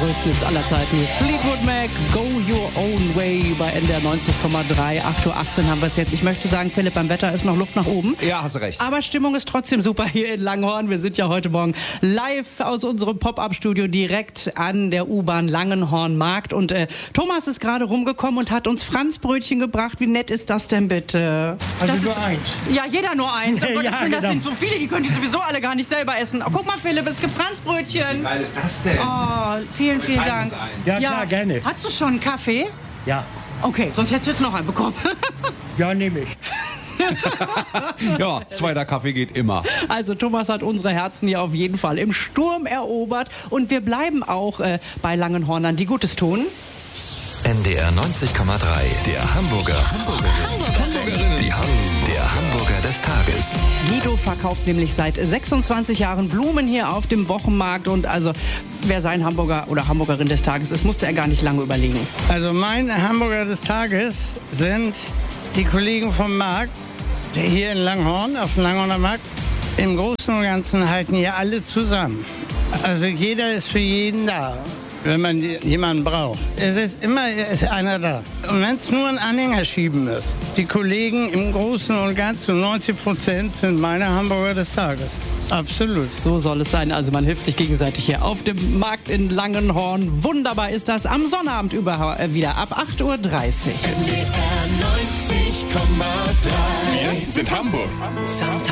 größten Hits aller Zeiten. Fleetwood Mac, Go Your Own Way bei NDR 90,3. 8:18 Uhr haben wir es jetzt. Ich möchte sagen, Philipp, beim Wetter ist noch Luft nach oben. Ja, hast du recht. Aber Stimmung ist trotzdem super hier in Langenhorn. Wir sind ja heute Morgen live aus unserem Pop-Up-Studio direkt an der U-Bahn Langenhorn-Markt. Und Thomas ist gerade rumgekommen und hat uns Franzbrötchen gebracht. Wie nett ist das denn bitte? Also das nur ist, eins. Ja, jeder nur eins. Oh Gott, Ja, ich finde, das genau. sind so viele, die können die sowieso alle gar nicht selber essen. Oh, guck mal, Philipp, es gibt Franzbrötchen. Wie geil ist das denn? Oh, vielen, vielen Dank. Ja, klar, gerne. Hast du schon einen Kaffee? Ja, Okay, sonst hättest du jetzt noch einen bekommen. ja, nehme ich. Ja, zweiter Kaffee geht immer. Also Thomas hat unsere Herzen hier auf jeden Fall im Sturm erobert. Und wir bleiben auch bei Langenhornern, die Gutes tun. NDR 90,3, der Hamburger. Der Hamburger des Tages. Guido verkauft nämlich seit 26 Jahren Blumen hier auf dem Wochenmarkt. Und also, wer sein Hamburger oder Hamburgerin des Tages ist, musste er gar nicht lange überlegen. Also mein Hamburger des Tages sind die Kollegen vom Markt, die hier in Langenhorn, auf dem Langenhorner Markt. Im Großen und Ganzen halten hier alle zusammen. Also jeder ist für jeden da, wenn man jemanden braucht. Es ist immer einer da. Und wenn es nur ein Anhänger schieben ist. Die Kollegen im Großen und Ganzen, 90% sind meine Hamburger des Tages. Absolut. So soll es sein. Also man hilft sich gegenseitig hier auf dem Markt in Langenhorn. Wunderbar ist das am Sonnabend wieder ab 8:30 Uhr. NDR 90,3. Wir sind Hamburg.